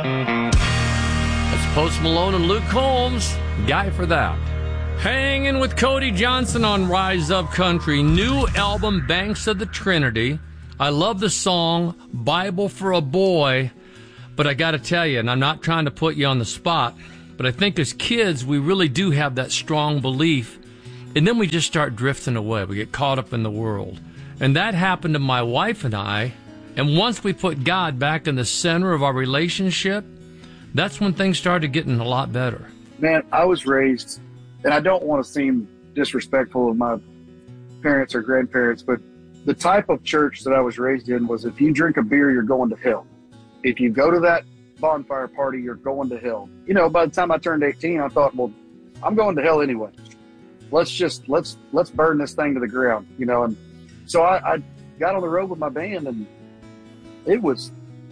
That's Post Malone and Luke Combs. Guy for that. Hanging with Cody Johnson on Rise Up Country. New album, Banks of the Trinity. I love the song, Bible for a Boy. But I got to tell you, and I'm not trying to put you on the spot, but I think as kids, we really do have that strong belief. And then we just start drifting away. We get caught up in the world. And that happened to my wife and I. And once we put God back in the center of our relationship, that's when things started getting a lot better. Man, I was raised, and I don't want to seem disrespectful of my parents or grandparents, but the type of church that I was raised in was if you drink a beer, you're going to hell. If you go to that bonfire party, you're going to hell. You know, by the time I turned 18, I thought, well, I'm going to hell anyway. Let's burn this thing to the ground, you know. And so I got on the road with my band, and it was,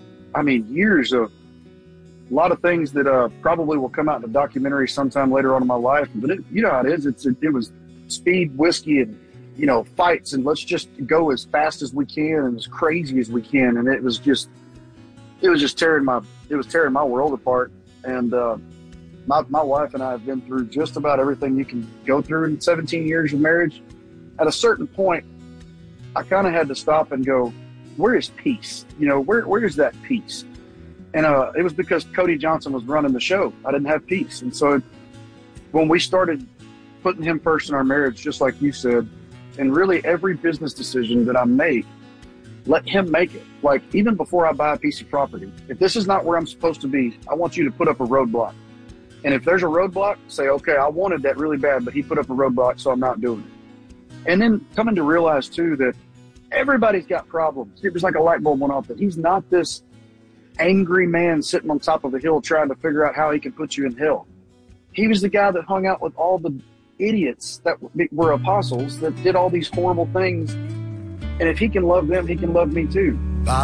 years of a lot of things that probably will come out in a documentary sometime later on in my life. But you know how it is. It was speed, whiskey, and, you know, fights, and let's just go as fast as we can and as crazy as we can. And it was just tearing my world apart. And my wife and I have been through just about everything you can go through in 17 years of marriage. At a certain point, I kind of had to stop and go, where is peace? You know, where is that peace? And it was because Cody Johnson was running the show. I didn't have peace. And so when we started putting him first in our marriage, just like you said, and really every business decision that I make, let him make it. Like, even before I buy a piece of property, if this is not where I'm supposed to be, I want you to put up a roadblock. And if there's a roadblock, say, okay, I wanted that really bad, but he put up a roadblock, so I'm not doing it. And then coming to realize, too, that everybody's got problems. It was like a light bulb went off, that he's not this angry man sitting on top of a hill trying to figure out how he can put you in hell. He was the guy that hung out with all the idiots that were apostles that did all these horrible things. And if he can love them, he can love me too.